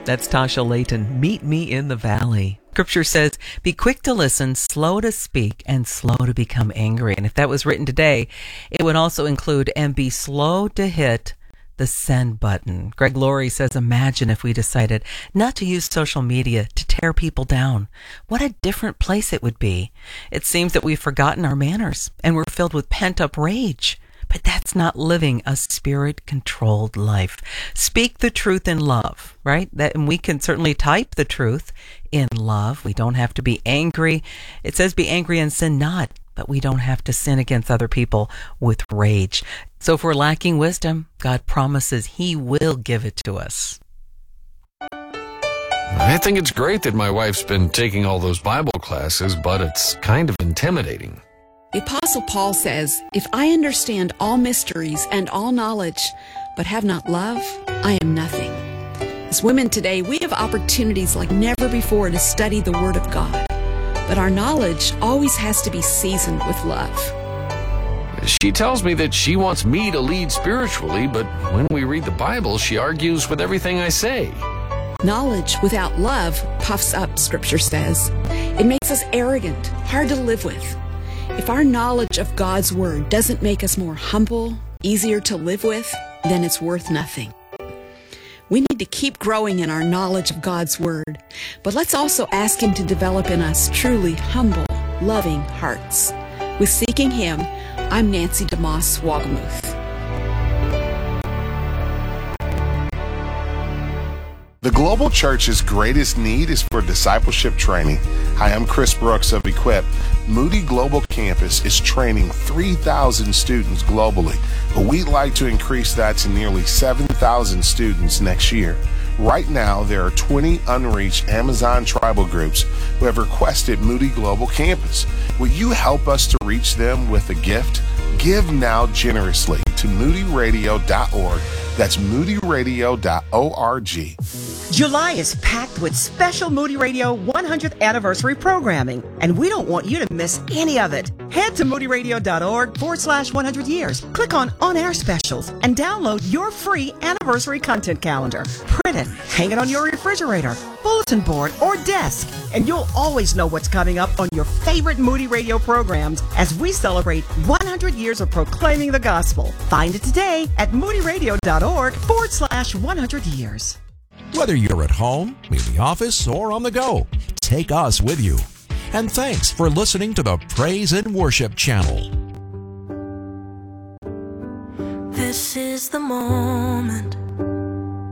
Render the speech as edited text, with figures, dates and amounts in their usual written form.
That's Tasha Layton. Meet me in the valley. Scripture says, be quick to listen, slow to speak, and slow to become angry. And if that was written today, it would also include, and be slow to hit the send button. Greg Laurie says, imagine if we decided not to use social media to tear people down. What a different place it would be. It seems that we've forgotten our manners and we're filled with pent-up rage. But that's not living a spirit-controlled life. Speak the truth in love, right? And we can certainly type the truth in love. We don't have to be angry. It says be angry and sin not, but we don't have to sin against other people with rage. So if we're lacking wisdom, God promises He will give it to us. I think it's great that my wife's been taking all those Bible classes, but it's kind of intimidating. The Apostle Paul says, if I understand all mysteries and all knowledge, but have not love, I am nothing. As women today, we have opportunities like never before to study the Word of God. But our knowledge always has to be seasoned with love. She tells me that she wants me to lead spiritually, but when we read the Bible, she argues with everything I say. Knowledge without love puffs up, Scripture says. It makes us arrogant, hard to live with. If our knowledge of God's Word doesn't make us more humble, easier to live with, then it's worth nothing. We need to keep growing in our knowledge of God's Word, but let's also ask Him to develop in us truly humble, loving hearts. With Seeking Him, I'm Nancy DeMoss Wagamuth. The Global Church's greatest need is for discipleship training. Hi, I'm Chris Brooks of Equip. Moody Global Campus is training 3,000 students globally, but we'd like to increase that to nearly 7,000 students next year. Right now, there are 20 unreached Amazon tribal groups who have requested Moody Global Campus. Will you help us to reach them with a gift? Give now generously to moodyradio.org. That's moodyradio.org. July is packed with special Moody Radio 100th anniversary programming, and we don't want you to miss any of it. Head to moodyradio.org/100 years. Click on On-Air Specials and download your free anniversary content calendar. Print it, hang it on your refrigerator, bulletin board, or desk, and you'll always know what's coming up on your favorite Moody Radio programs as we celebrate 100 years of proclaiming the gospel. Find it today at moodyradio.org/100 years. Whether you're at home, in the office, or on the go, take us with you. And thanks for listening to the Praise and Worship Channel. This is the moment